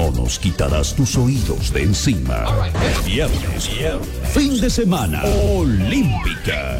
No nos quitarás tus oídos de encima. Viernes, fin de semana, Olímpica.